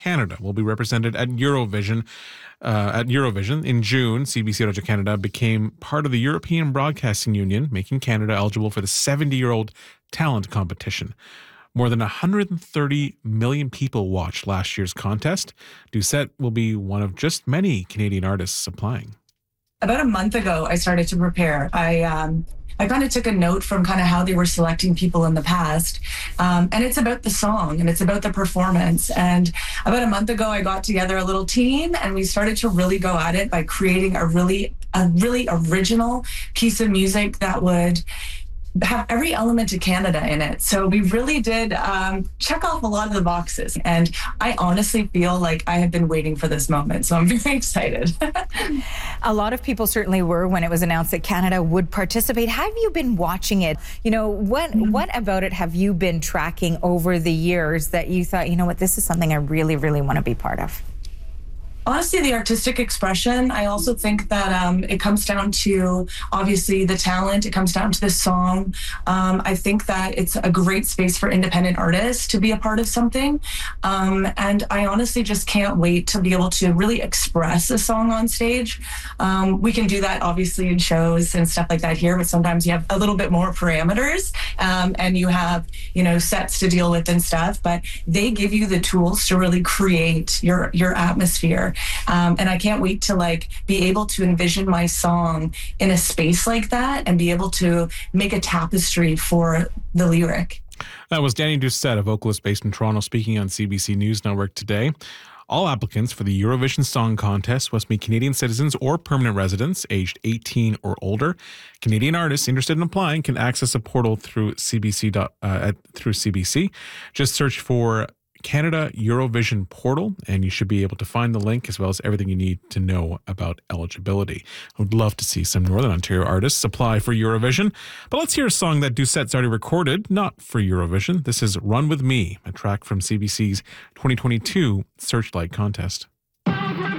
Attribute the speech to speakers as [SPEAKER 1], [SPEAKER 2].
[SPEAKER 1] Canada will be represented at Eurovision. In June, CBC Radio Canada became part of the European Broadcasting Union, making Canada eligible for the 70-year-old talent competition. More than 130 million people watched last year's contest. Doucette will be one of just many Canadian artists applying.
[SPEAKER 2] About a month ago, I started to prepare. I kind of took a note from kind of how they were selecting people in the past. And it's about the song and it's about the performance. And about a month ago, I got together a little team and we started to really go at it by creating a really original piece of music that would have every element of Canada in it. So we really did check off a lot of the boxes. And I honestly feel like I have been waiting for this moment. So I'm very excited.
[SPEAKER 3] A lot of people certainly were when it was announced that Canada would participate. Have you been watching it? You know, what about it have you been tracking over the years that you thought, you know what, this is something I really, really want to be part of?
[SPEAKER 2] Honestly, the artistic expression. I also think that it comes down to, obviously, the talent. It comes down to the song. I think that it's a great space for independent artists to be a part of something. And I honestly just can't wait to be able to really express a song on stage. We can do that, obviously, in shows and stuff like that here, but sometimes you have a little bit more parameters and you have, sets to deal with and stuff. But they give you the tools to really create your atmosphere. And I can't wait to be able to envision my song in a space like that and be able to make a tapestry for the lyric.
[SPEAKER 1] That was Dani Doucette, a vocalist based in Toronto, speaking on CBC News Network today. All applicants for the Eurovision Song Contest must be Canadian citizens or permanent residents aged 18 or older. Canadian artists interested in applying can access a portal through CBC. Just search for Canada Eurovision portal, and you should be able to find the link as well as everything you need to know about eligibility. I would love to see some Northern Ontario artists apply for Eurovision, but let's hear a song that Doucette's already recorded, not for Eurovision. This is Run With Me, a track from CBC's 2022 Searchlight contest.